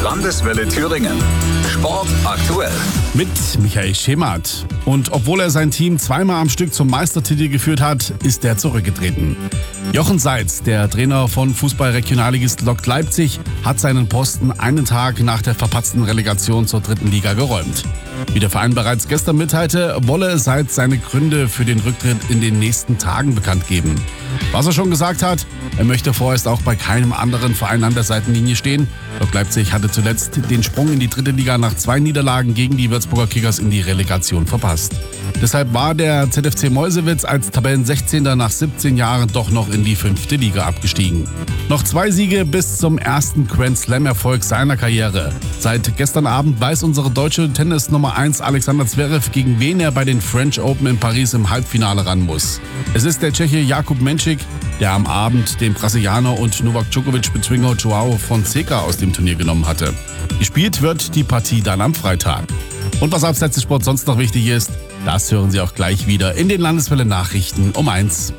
Landeswelle Thüringen. Sport aktuell. Mit Michael Schemath. Und obwohl er sein Team zweimal am Stück zum Meistertitel geführt hat, ist er zurückgetreten. Jochen Seitz, der Trainer von Fußball-Regionalligist Lok Leipzig, hat seinen Posten einen Tag nach der verpatzten Relegation zur 3. Liga geräumt. Wie der Verein bereits gestern mitteilte, wolle Seitz seine Gründe für den Rücktritt in den nächsten Tagen bekannt geben. Was er schon gesagt hat, er möchte vorerst auch bei keinem anderen Verein an der Seitenlinie stehen. Lok Leipzig hatte zuletzt den Sprung in die 3. Liga nach 2 Niederlagen gegen die Würzburger Kickers in die Relegation verpasst. Deshalb war der ZFC Meuselwitz als Tabellen-16. nach 17 Jahren doch noch in die 5. Liga abgestiegen. Noch 2 Siege bis zum ersten Grand Slam-Erfolg seiner Karriere. Seit gestern Abend weiß unsere deutsche Tennis-Nummer 1 Alexander Zverev, gegen wen er bei den French Open in Paris im Halbfinale ran muss. Es ist der Tscheche Jakub Menšík, der am Abend den Brasilianer und Novak Djokovic-Bezwinger Joao Fonseca aus dem Turnier genommen hatte. Gespielt wird die Partie dann am Freitag. Und was abseits des Sports sonst noch wichtig ist, das hören Sie auch gleich wieder in den Landeswelle-Nachrichten um 1.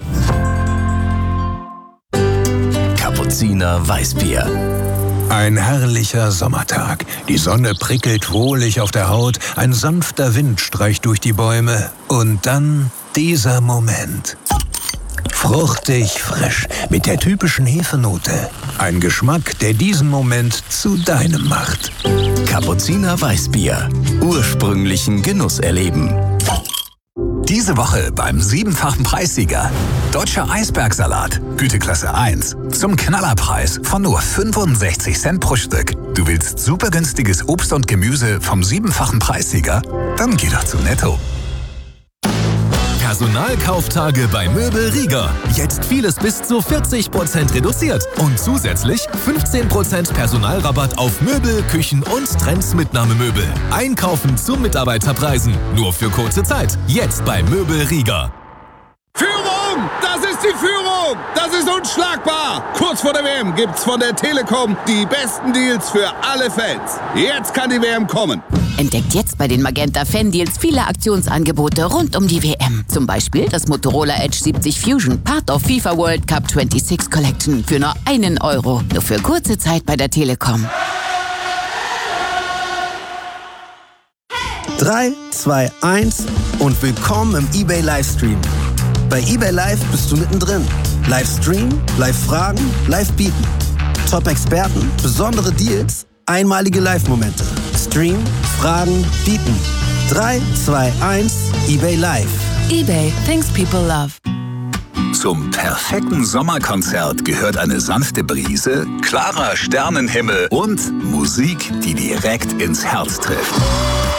Kapuziner Weißbier. Ein herrlicher Sommertag. Die Sonne prickelt wohlig auf der Haut, ein sanfter Wind streicht durch die Bäume und dann dieser Moment. Fruchtig frisch, mit der typischen Hefenote. Ein Geschmack, der diesen Moment zu deinem macht. Kapuziner Weißbier. Ursprünglichen Genuss erleben. Diese Woche beim 7-fachen Preissieger. Deutscher Eisbergsalat, Güteklasse 1. Zum Knallerpreis von nur 65 Cent pro Stück. Du willst super günstiges Obst und Gemüse vom 7-fachen Preissieger? Dann geh doch zu Netto. Personalkauftage bei Möbel Rieger. Jetzt vieles bis zu 40% reduziert. Und zusätzlich 15% Personalrabatt auf Möbel, Küchen und Trends-Mitnahmemöbel. Einkaufen zu Mitarbeiterpreisen. Nur für kurze Zeit. Jetzt bei Möbel Rieger. Führung! Das ist die Führung! Das ist unschlagbar! Kurz vor der WM gibt's von der Telekom die besten Deals für alle Fans. Jetzt kann die WM kommen. Entdeckt jetzt bei den Magenta Fan-Deals viele Aktionsangebote rund um die WM. Zum Beispiel das Motorola Edge 70 Fusion, Part of FIFA World Cup 26 Collection für nur €1. Nur für kurze Zeit bei der Telekom. 3, 2, 1 und willkommen im eBay Livestream. Bei eBay Live bist du mittendrin. Live streamen, live fragen, live bieten. Top-Experten, besondere Deals, einmalige Live-Momente. Stream, fragen, bieten. 3, 2, 1, eBay Live. eBay, things people love. Zum perfekten Sommerkonzert gehört eine sanfte Brise, klarer Sternenhimmel und Musik, die direkt ins Herz trifft.